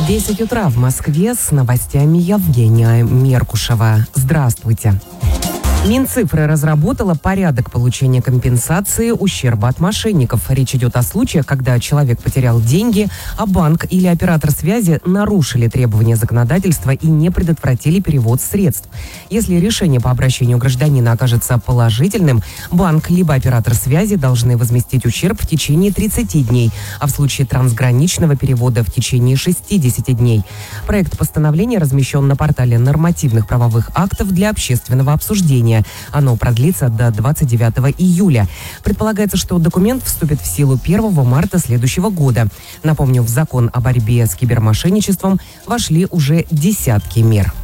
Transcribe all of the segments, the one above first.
10 утра в Москве с новостями Евгения Меркушева. Здравствуйте. Минцифры разработала порядок получения компенсации ущерба от мошенников. Речь идет о случаях, когда человек потерял деньги, а банк или оператор связи нарушили требования законодательства и не предотвратили перевод средств. Если решение по обращению гражданина окажется положительным, банк либо оператор связи должны возместить ущерб в течение 30 дней, а в случае трансграничного перевода в течение 60 дней. Проект постановления размещен на портале нормативных правовых актов для общественного обсуждения. Оно продлится до 29 июля. Предполагается, что документ вступит в силу 1 марта следующего года. Напомню, в закон о борьбе с кибермошенничеством вошли уже десятки мер.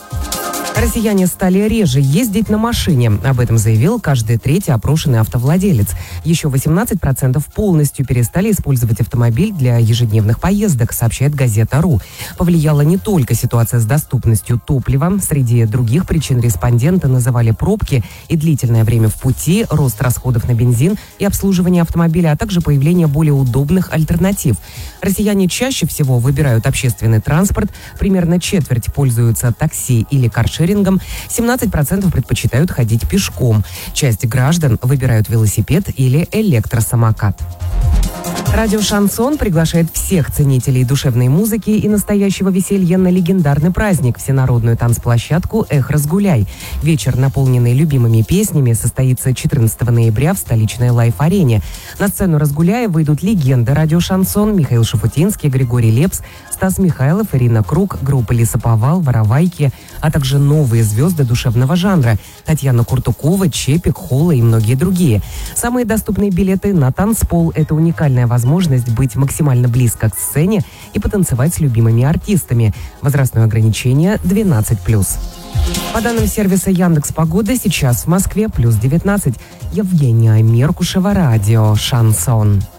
Россияне стали реже ездить на машине. Об этом заявил каждый третий опрошенный автовладелец. Еще 18% полностью перестали использовать автомобиль для ежедневных поездок, сообщает газета.ру. Повлияла не только ситуация с доступностью топлива. Среди других причин респонденты называли пробки и длительное время в пути, рост расходов на бензин и обслуживание автомобиля, а также появление более удобных альтернатив. Россияне чаще всего выбирают общественный транспорт. Примерно четверть пользуются такси или каршерингом. 17% предпочитают ходить пешком. Часть граждан выбирают велосипед или электросамокат. Радио «Шансон» приглашает всех ценителей душевной музыки и настоящего веселья на легендарный праздник – всенародную танцплощадку «Эх, разгуляй». Вечер, наполненный любимыми песнями, состоится 14 ноября в столичной лайф-арене. На сцену «Разгуляя» выйдут легенды радио «Шансон» Михаил Шуфутинский, Григорий Лепс, Стас Михайлов, Ирина Круг, группа «Лесоповал», «Воровайки», а также новые звезды душевного жанра – Татьяна Куртукова, Чепик, Холла и многие другие. Самые доступные билеты на танцпол – это уникальная возможность быть максимально близко к сцене и потанцевать с любимыми артистами. Возрастное ограничение 12+. По данным сервиса Яндекс.Погода, сейчас в Москве +19. Евгения Меркушева, радио «Шансон».